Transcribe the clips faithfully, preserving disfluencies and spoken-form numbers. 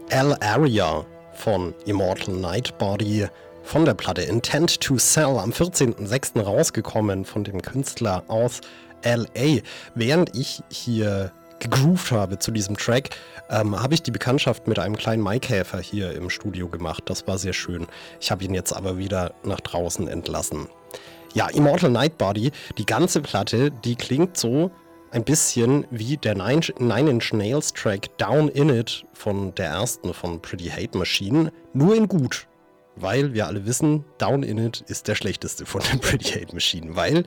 El Aria von Immortal Nightbody von der Platte Intent to Sell am vierzehnten sechsten rausgekommen von dem Künstler aus L A. Während ich hier gegroovt habe zu diesem Track, ähm, habe ich die Bekanntschaft mit einem kleinen Maikäfer hier im Studio gemacht. Das war sehr schön. Ich habe ihn jetzt aber wieder nach draußen entlassen. Ja, Immortal Nightbody, die ganze Platte, die klingt so ein bisschen wie der Nine, Nine Inch Nails Track Down In It von der ersten von Pretty Hate Machine, nur in gut. Weil wir alle wissen, Down In It ist der schlechteste von den Pretty Hate Machine, weil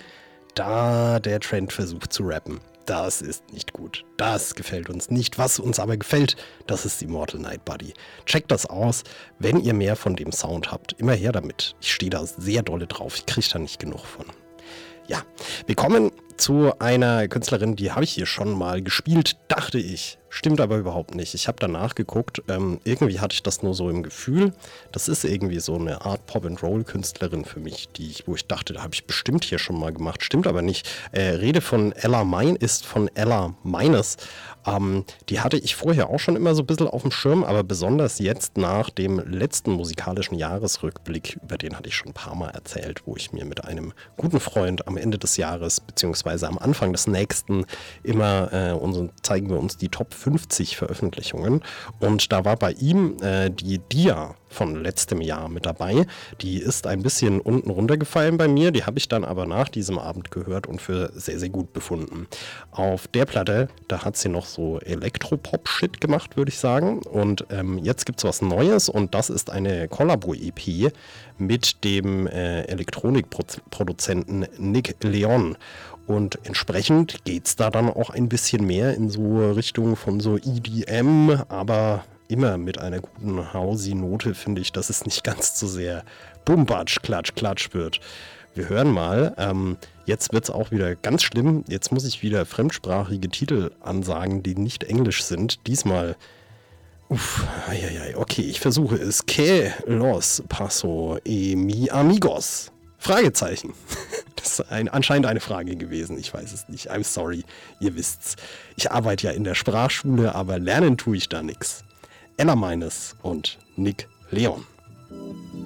da der Trend versucht zu rappen. Das ist nicht gut. Das gefällt uns nicht. Was uns aber gefällt, das ist Immortal Nightbody. Checkt das aus, wenn ihr mehr von dem Sound habt. Immer her damit. Ich stehe da sehr dolle drauf. Ich kriege da nicht genug von. Ja, wir kommen zu einer Künstlerin, die habe ich hier schon mal gespielt, dachte ich. Stimmt aber überhaupt nicht. Ich habe danach geguckt, ähm, irgendwie hatte ich das nur so im Gefühl. Das ist irgendwie so eine Art Pop-and-Roll-Künstlerin für mich, die ich, wo ich dachte, da habe ich bestimmt hier schon mal gemacht. Stimmt aber nicht. Äh, Rede von Ella Mine ist von Ella Mines. Ähm, die hatte ich vorher auch schon immer so ein bisschen auf dem Schirm, aber besonders jetzt nach dem letzten musikalischen Jahresrückblick, über den hatte ich schon ein paar Mal erzählt, wo ich mir mit einem guten Freund am Ende des Jahres, beziehungsweise am Anfang des nächsten, immer äh, unsere, zeigen wir uns die Top fünfzig Veröffentlichungen. Und da war bei ihm äh, die Dia von letztem Jahr mit dabei. Die ist ein bisschen unten runtergefallen bei mir. Die habe ich dann aber nach diesem Abend gehört und für sehr, sehr gut befunden. Auf der Platte, da hat sie noch so Elektropop-Shit gemacht, würde ich sagen. Und ähm, jetzt gibt es was Neues und das ist eine Collabo-E P mit dem äh, Elektronikproduzenten Nick Leon. Und entsprechend geht es da dann auch ein bisschen mehr in so Richtung von so E D M, aber immer mit einer guten Housey-Note, finde ich, dass es nicht ganz so sehr Bumbatsch, Klatsch, Klatsch wird. Wir hören mal, ähm, jetzt wird es auch wieder ganz schlimm, jetzt muss ich wieder fremdsprachige Titel ansagen, die nicht englisch sind. Diesmal, uff, ai, okay, ich versuche es. Que los paso e mi amigos? Fragezeichen. Das ist ein, anscheinend eine Frage gewesen. Ich weiß es nicht. I'm sorry. Ihr wisst's. Ich arbeite ja in der Sprachschule, aber lernen tue ich da nix. Ella Mines und Nick Leon.